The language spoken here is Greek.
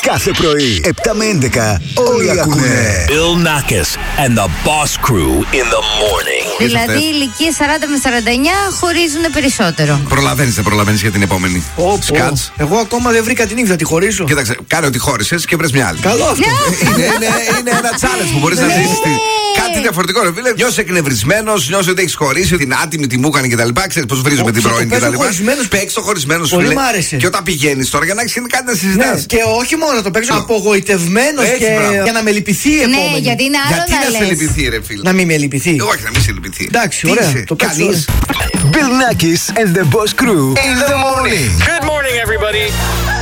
Κάθε πρωί, 7 με 11, όλοι ακούνε. Bill Nackis and the Boss Crew in the morning. Δηλαδή, ηλικίε 40 με 49 χωρίζουν περισσότερο. Δεν προλαβαίνεις για την επόμενη. Σκάτς. Εγώ ακόμα δεν βρήκα την ίδια, τη χωρίζω. Κοίταξε, κάνε ότι χώρισες και βρες μια άλλη. Καλό αυτό. Είναι ένα challenge που μπορείς να ζήσεις. Κάτι διαφορετικό, ρε φίλε. Νιώσε εκνευρισμένος, νιώσε ότι έχεις χωρίσει, την άτιμη, τη μούκανη κτλ. Ξέρεις πώς βρίζουμε την πρώην κτλ. Παίξεις το χωρισμένο σου, φίλε. Πολύ μ' άρεσε. Και όταν πηγαίνεις τώρα για να έχεις κάτι να συζητάς. Και όχι μόνο το παίξω απογοητευμένος και για να με λυπηθεί η επόμενη. Ναι, γιατί είναι άλλο να σε λυπηθεί, ρε φίλε. Να μην με λυπηθεί. Όχι, να μην σε λυπηθεί. Εντάξει, ωραία. Το παίξω. Bill Nackis and the Boss Crew in the morning. Good morning, everybody.